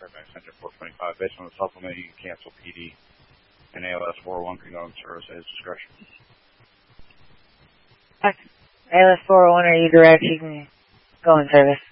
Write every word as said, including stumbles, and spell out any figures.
Fairbanks Center four twenty-five. Based on the supplement, you can cancel P D, and A L S four oh one can go in service at his discretion. A L S four oh one, are you direct? You can go in service.